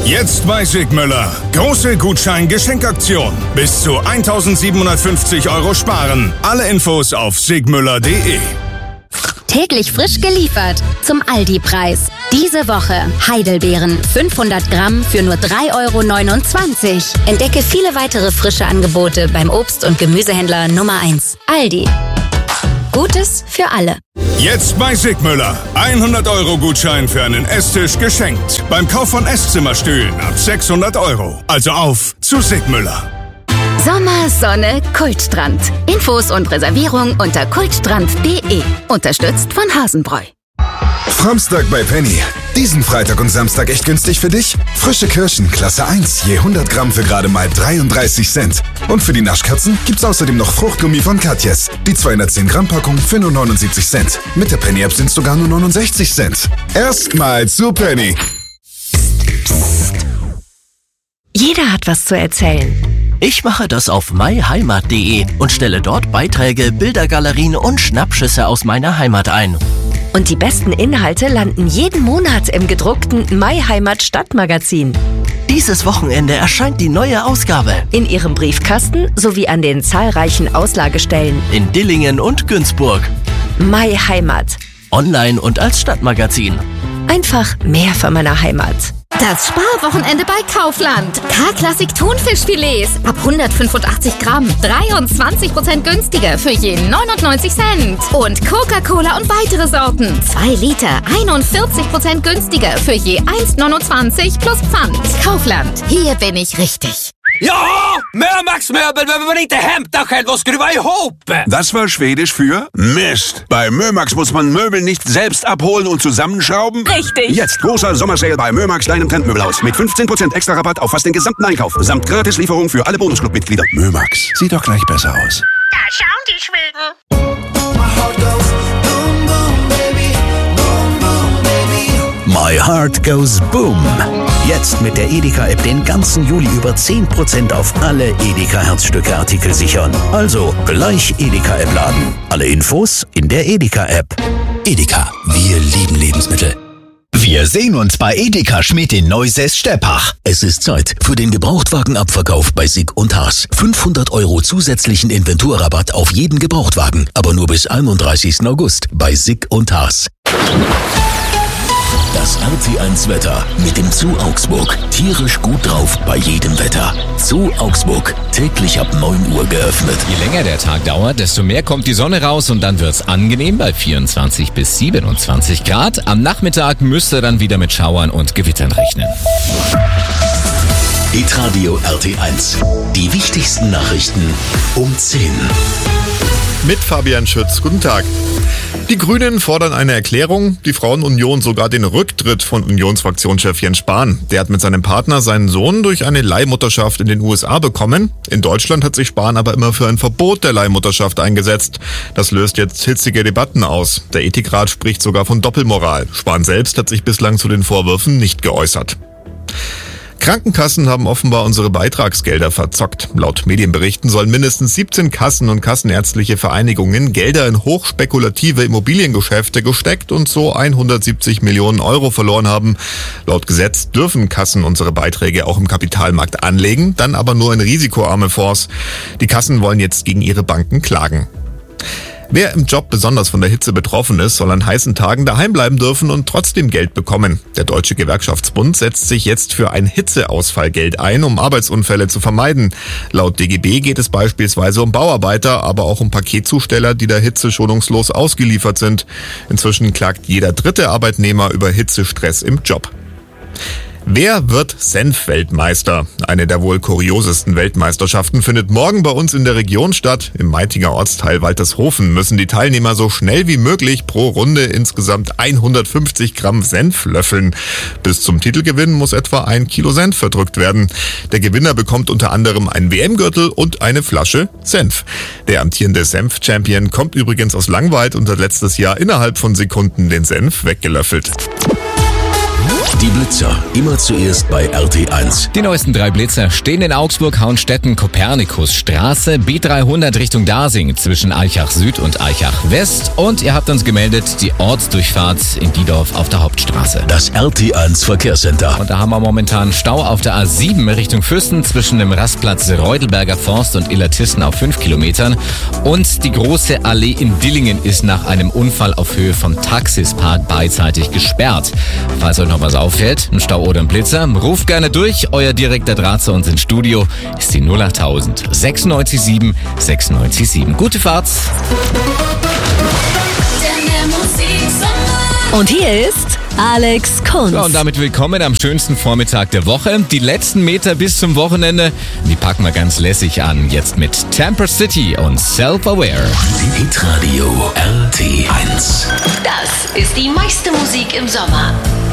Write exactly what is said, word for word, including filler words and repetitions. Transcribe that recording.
Jetzt bei Sigmüller. Große Gutschein-Geschenkaktion. Bis zu eintausendsiebenhundertfünfzig Euro sparen. Alle Infos auf sigmüller punkt de. Täglich frisch geliefert zum Aldi-Preis. Diese Woche Heidelbeeren fünfhundert Gramm für nur drei Euro neunundzwanzig. Entdecke viele weitere frische Angebote beim Obst- und Gemüsehändler Nummer eins. Aldi. Gutes für alle. Jetzt bei Sigmüller. hundert Euro Gutschein für einen Esstisch geschenkt. Beim Kauf von Esszimmerstühlen ab sechshundert Euro. Also auf zu Sigmüller. Sommer, Sonne, Kultstrand. Infos und Reservierung unter kultstrand punkt de. Unterstützt von Hasenbräu. Framstag bei Penny. Diesen Freitag und Samstag echt günstig für dich? Frische Kirschen, Klasse eins, je hundert Gramm für gerade mal dreiunddreißig Cent. Und für die Naschkatzen gibt's außerdem noch Fruchtgummi von Katjes. Die zweihundertzehn Gramm Packung für nur neunundsiebzig Cent. Mit der Penny-App sind's sogar nur neunundsechzig Cent. Erstmal zu Penny. Psst. Jeder hat was zu erzählen. Ich mache das auf my heimat punkt de und stelle dort Beiträge, Bildergalerien und Schnappschüsse aus meiner Heimat ein. Und die besten Inhalte landen jeden Monat im gedruckten My Heimat Stadtmagazin. Dieses Wochenende erscheint die neue Ausgabe. In Ihrem Briefkasten sowie an den zahlreichen Auslagestellen. In Dillingen und Günzburg. My Heimat. Online und als Stadtmagazin. Einfach mehr von meiner Heimat. Das Sparwochenende bei Kaufland. K-Klassik Thunfischfilets ab hundertfünfundachtzig Gramm. dreiundzwanzig Prozent günstiger für je neunundneunzig Cent. Und Coca-Cola und weitere Sorten. zwei Liter, einundvierzig Prozent günstiger für je eins neunundzwanzig plus Pfand. Kaufland, hier bin ich richtig. Ja, Mömax Möbel behöver man inte hämta själv och skruva ihop. Das war Schwedisch für Mist. Bei Mömax muss man Möbel nicht selbst abholen und zusammenschrauben. Richtig. Jetzt großer Sommersale bei Mömax, deinem Trendmöbelhaus. Mit fünfzehn Prozent extra Rabatt auf fast den gesamten Einkauf. Samt Gratislieferung für alle Bonusclub-Mitglieder. Mömax, sieht doch gleich besser aus. Da schauen die Schweden. My Heart Goes Boom. Jetzt mit der Edeka-App den ganzen Juli über zehn Prozent auf alle Edeka-Herzstücke-Artikel sichern. Also gleich Edeka-App laden. Alle Infos in der Edeka-App. Edeka, wir lieben Lebensmittel. Wir sehen uns bei Edeka Schmidt in Neusäß-Steppach. Es ist Zeit für den Gebrauchtwagenabverkauf bei Sig und Haas. fünfhundert Euro zusätzlichen Inventurrabatt auf jeden Gebrauchtwagen, aber nur bis einunddreißigsten August bei Sig und Haas. Das R T eins Wetter mit dem Zoo Augsburg. Tierisch gut drauf bei jedem Wetter. Zoo Augsburg, täglich ab neun Uhr geöffnet. Je länger der Tag dauert, desto mehr kommt die Sonne raus und dann wird's angenehm bei vierundzwanzig bis siebenundzwanzig Grad. Am Nachmittag müsst ihr dann wieder mit Schauern und Gewittern rechnen. Hitradio R T eins. Die wichtigsten Nachrichten um zehn. Mit Fabian Schütz. Guten Tag. Die Grünen fordern eine Erklärung, die Frauenunion sogar den Rücktritt von Unionsfraktionschef Jens Spahn. Der hat mit seinem Partner seinen Sohn durch eine Leihmutterschaft in den U S A bekommen. In Deutschland hat sich Spahn aber immer für ein Verbot der Leihmutterschaft eingesetzt. Das löst jetzt hitzige Debatten aus. Der Ethikrat spricht sogar von Doppelmoral. Spahn selbst hat sich bislang zu den Vorwürfen nicht geäußert. Krankenkassen haben offenbar unsere Beitragsgelder verzockt. Laut Medienberichten sollen mindestens siebzehn Kassen und kassenärztliche Vereinigungen Gelder in hochspekulative Immobiliengeschäfte gesteckt und so hundertsiebzig Millionen Euro verloren haben. Laut Gesetz dürfen Kassen unsere Beiträge auch im Kapitalmarkt anlegen, dann aber nur in risikoarme Fonds. Die Kassen wollen jetzt gegen ihre Banken klagen. Wer im Job besonders von der Hitze betroffen ist, soll an heißen Tagen daheim bleiben dürfen und trotzdem Geld bekommen. Der Deutsche Gewerkschaftsbund setzt sich jetzt für ein Hitzeausfallgeld ein, um Arbeitsunfälle zu vermeiden. Laut D G B geht es beispielsweise um Bauarbeiter, aber auch um Paketzusteller, die der Hitze schonungslos ausgeliefert sind. Inzwischen klagt jeder dritte Arbeitnehmer über Hitzestress im Job. Wer wird Senf-Weltmeister? Eine der wohl kuriosesten Weltmeisterschaften findet morgen bei uns in der Region statt. Im Meitinger Ortsteil Waltershofen müssen die Teilnehmer so schnell wie möglich pro Runde insgesamt hundertfünfzig Gramm Senf löffeln. Bis zum Titelgewinn muss etwa ein Kilo Senf verdrückt werden. Der Gewinner bekommt unter anderem einen W M-Gürtel und eine Flasche Senf. Der amtierende Senf-Champion kommt übrigens aus Langweid und hat letztes Jahr innerhalb von Sekunden den Senf weggelöffelt. Die Blitz Blitzer. Immer zuerst bei R T eins. Die neuesten drei Blitzer stehen in Augsburg, Hauenstetten, Kopernikusstraße, B dreihundert Richtung Dasing zwischen Aichach Süd und Aichach West. Und ihr habt uns gemeldet, die Ortsdurchfahrt in Diedorf auf der Hauptstraße. Das R T eins Verkehrscenter. Und da haben wir momentan Stau auf der A sieben Richtung Fürsten zwischen dem Rastplatz Reudelberger Forst und Illertissen auf fünf Kilometern. Und die große Allee in Dillingen ist nach einem Unfall auf Höhe vom Taxispark beidseitig gesperrt. Falls euch noch was auffällt, ein Stau oder ein Blitzer, ruft gerne durch. Euer direkter Draht zu uns ins Studio ist die null achttausend sechsundneunzig sieben sechsundneunzig sieben. Gute Fahrt! Und hier ist Alex Kunz. So, und damit willkommen am schönsten Vormittag der Woche. Die letzten Meter bis zum Wochenende, die packen wir ganz lässig an. Jetzt mit Tamper City und Self-Aware. Hitradio R T eins. Das ist die meiste Musik im Sommer.